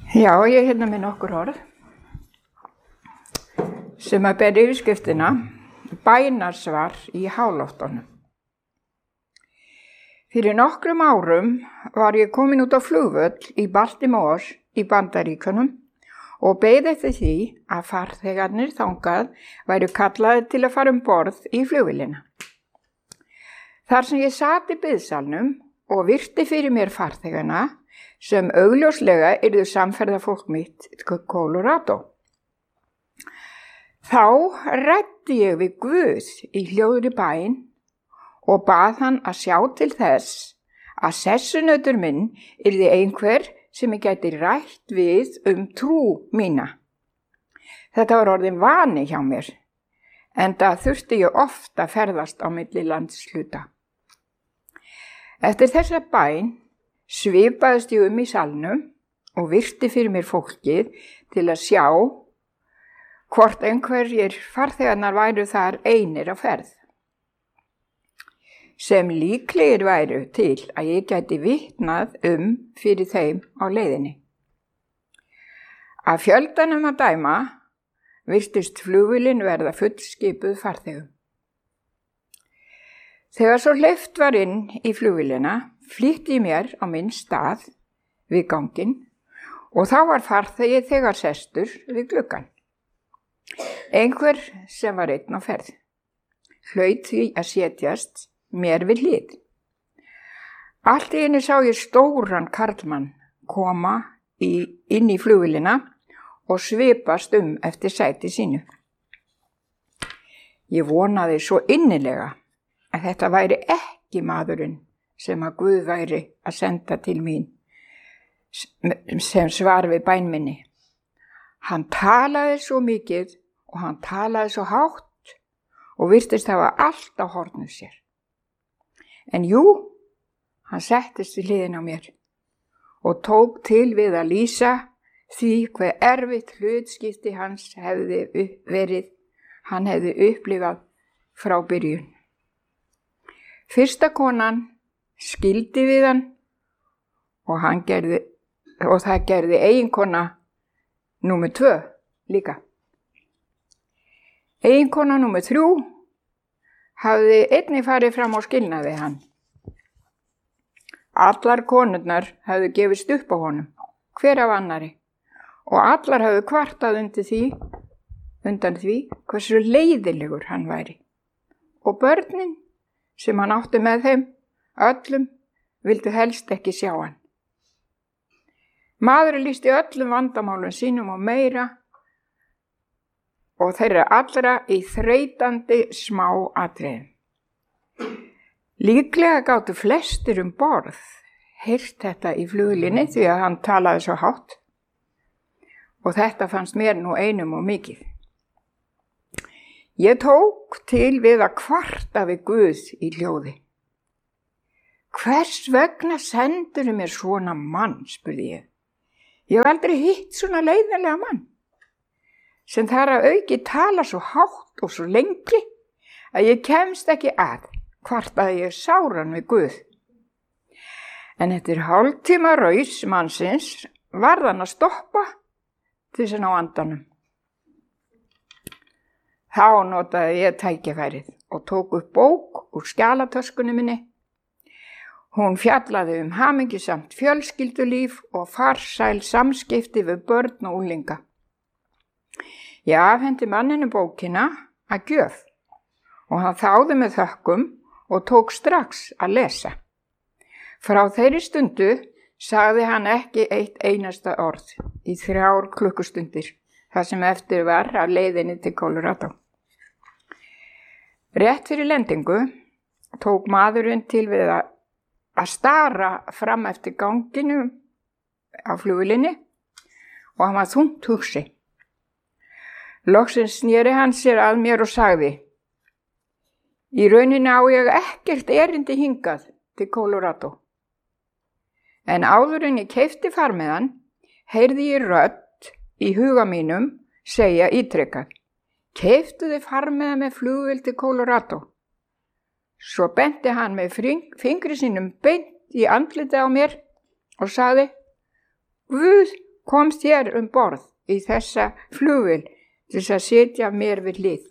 Já, ég hérna með nokkur orð sem að ber yfirskriftina bænarsvar í háloftunum. Fyrir nokkrum árum var ég komin út á flugvöll í Baltimore í Bandaríkjunum og beið eftir því að farþegarnir þangað væru kallaðir til að fara borð í flugvélina. Þar sem ég sat í biðsalnum og virti fyrir mér farþegana sem augljóslega yrðu samferðafólk mitt til Colorado. Þá ræddi ég við Guð í hljóðri bæn og bað hann að sjá til þess að sessunautur minn yrði einhver sem ég gæti rætt við trú mína. Þetta var orðinn vani hjá mér, enda þurfti ég oft að ferðast á milli landshluta. Eftir þessa bæn svipaðist ég í salnum og virti fyrir mér fólkið til að sjá hvort einhverjir farþegarnar væru þar einir á ferð, sem líklegir væru til að ég gæti vitnað fyrir þeim á leiðinni. Af fjöldanum að dæma virtist flugvélin verða fullskipuð farþegum. Þegar svo hleypt var inn í flugvélina flýtti ég mér á minn stað við ganginn og þá var farþegi þegar sestur við gluggann. Einhver sem var einn á ferð hlaut því að setjast mér við hlið. Allt í einu sá ég stóran karlmann koma inn í flugvélina og svipast eftir sæti sínu. Ég vonaði svo innilega að þetta væri ekki maðurinn sem að Guð væri að senda til mín sem svar við bæn minni. Hann talaði svo mikið og hann talaði svo hátt og virtist hafa allt á hornum sér. En jú, hann settist við hliðina á mér og tók til við að lýsa því hve erfitt hlutskipti hans hefði verið, hann hefði upplifað frá byrjun. Fyrsta konan skildi við hann og það gerði eiginkona númer 2 líka. Eiginkona númer 3 hafði einnig farið fram á skilnaði við hann. Allar konurnar hafði gefist upp á honum, hver af annari, og allar hafði kvartað undan því hversu leiðilegur hann væri. Og börnin sem hann átti með þeim, öllum vildu helst ekki sjá hann. Maðurinn lýsti öllum vandamálum sínum og meira og þeirra allra í þreytandi smá atriðum. Líklega gátu flestir borð heyrt þetta í flugvélinni því að hann talaði svo hátt og þetta fannst mér nú einum og mikið. Ég tók til við að kvarta við Guð í hljóði. Hvers vegna sendurðu mér svona mann, spurði ég. Ég hef aldrei hitt svona leiðinlega mann, sem þar að auki tala svo hátt og svo lengi að ég kemst ekki að, kvartaði ég sáran við Guð. En eftir hálftíma raus mannsins varð hann að stoppa til þess að ná andanum. Þá notaði ég tækifærið og tók upp bók úr skjalatöskunni minni. Hún fjallaði hamingjusamt fjölskyldulíf og farsæl samskipti við börn og unglinga. Ég afhenti manninu bókina að gjöf og hann þáði með þökkum og tók strax að lesa. Frá þeirri stundu sagði hann ekki eitt einasta orð í 3 klukkustundir. Það sem eftir var af leiðinni til Colorado. Rétt fyrir lendingu tók maðurinn til við að stara fram eftir ganginu á flugvélinni og hann var þungt hugsi. Loksins sneri hann sér að mér og sagði: Í rauninni á ég ekkert erindi hingað til Colorado. En áður en ég keypti farmiðann heyrði ég rödd í huga mínum segja ítrekað: Keyptu þið farmiða með flugvél til Colorado? Svo benti hann með fingri sínum beint í andlitið á mér og sagði: Guð komst þér borð í þessa flugvél til þess að sitja mér við hlið.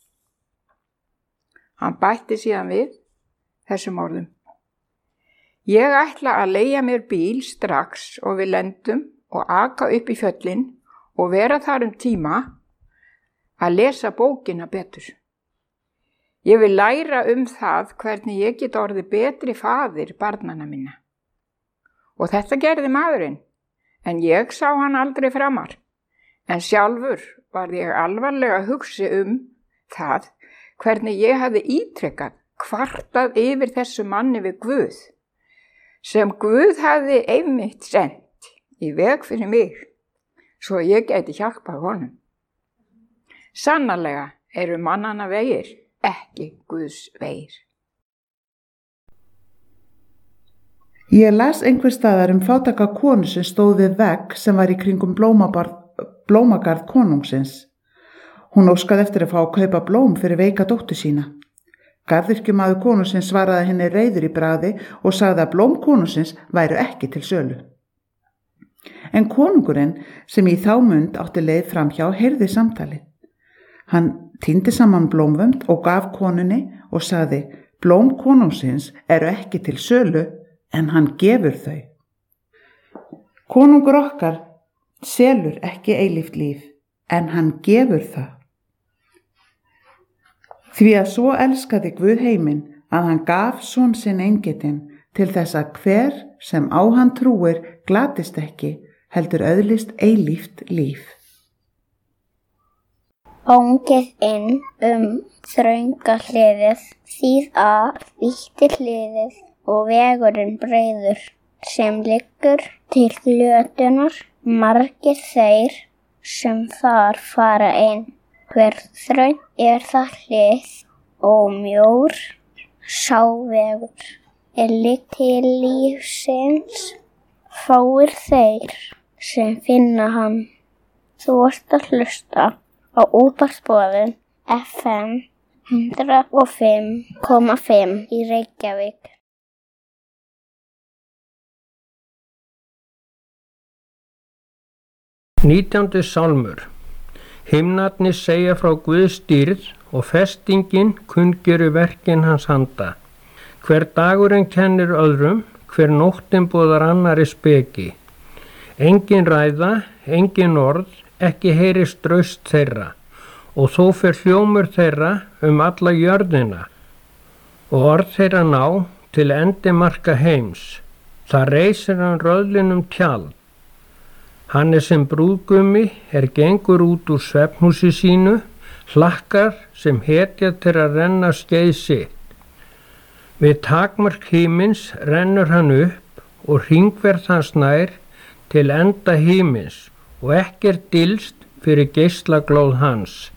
Hann bætti síðan við þessum orðum: Ég ætla að leigja mér bíl strax og við lendum og aka upp í fjöllin og vera þar tíma að lesa bókina betur. Ég vil læra það hvernig ég get orðið betri faðir barnanna minna. Og þetta gerði maðurinn, en ég sá hann aldrei framar. En sjálfur var ég alvarlega að hugsa það hvernig ég hafði ítrekkað kvartað yfir þessu manni við Guð, sem Guð hafði einmitt sent í veg fyrir mig, svo ég gæti hjálpað honum. Sannarlega eru mannanna vegir ekki Guðs vegir. Ég las einhvers staðar fátæka konu sem stóð við vegg sem var í kringum blómagarð konungsins. Hún óskaði eftir að fá að kaupa blóm fyrir veika dóttur sína. Garðyrkjumaður konungsins svaraði henni reiður í bragði og sagði að blóm konungsins væru ekki til sölu. En konungurinn, sem í þá mund átti leið framhjá, heyrði samtalið. Hann tíndi saman blómvönd og gaf konunni og sagði: Blóm konungsins eru ekki til sölu, en hann gefur þau. Konungur okkar selur ekki eilíft líf, en hann gefur það. Því að svo elskaði Guð heiminn að hann gaf son sinn eingetinn til þess að hver sem á hann trúir glatist ekki, heldur öðlist eilíft líf. Óngið inn þrönga hliðið, þýð að vítti hliðið og vegurinn breiður sem liggur til glötunar, margir þeir sem þar fara inn. Hver þröng það hlið og mjór sá vegur ligg til lífsins, fáir þeir sem finna hann. Þú ert að hlusta á útvarpsboðin FM 105,5 í Reykjavík. Nítjándi sálmur. Himnarnir segja frá Guðs dýrð og festingin kunngerir verkin hans handa. Hver dagurinn kennir öðrum, hver nóttin boðar annari speki. Engin ræða, engin orð, ekki heyrist raust þeirra, og þó fer hljómur þeirra alla jörðina, og orð þeirra ná til endimarka heims. Það reisir hann röðlinum tjald. Hann sem brúðgumi gengur út úr svefnhúsi sínu, hlakkar sem hetja til að renna skeið sitt. Við takmark himins rennur hann upp og hringverð hans nær til enda himins og ekkert dylst fyrir geislaglóð hans.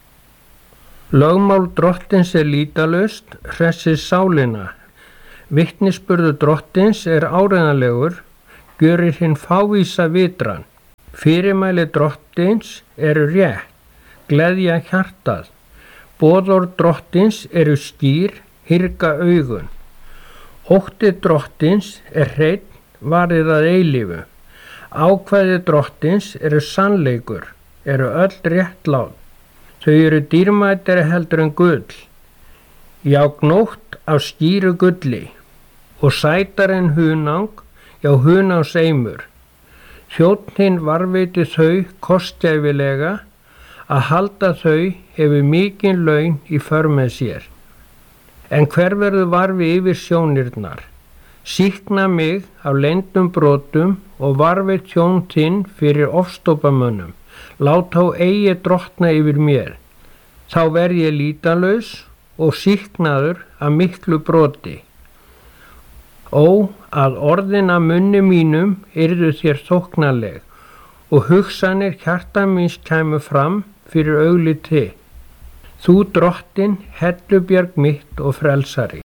Lögmál drottins lýtalaust, hressir sálina. Vitnisburður drottins áreiðanlegur, gjörir hinn fávísa vitran. Fyrirmæli drottins rétt, gleðja hjartað. Boðorð drottins skýr, hyrga augun. Ótti drottins hreinn, varið að eilífu. Ákvæði drottins sannleikur, öll réttlát. Þau dýrmætari heldur en gull. Já, gnótt af skýru gulli og sætar en hunang, já hunangs eimur. Þjónninn varveiti þau kostgæfilega, að halda þau hefur mikinn laun í för með sér. En hver verður varfi yfir sjónirnar? Sýkna mig af leyndum brotum og varfi tjón þinn fyrir ofstópamönnum. Lát þá eigi drottna yfir mér. Þá verð ég lýtalaus og sýknaður af miklu broti. Ó, að orðin af munni mínum yrðu þér þóknanleg og hugsanir hjarta míns kæmu fram fyrir augliti. Þú drottin, hellubjarg mitt og frelsari.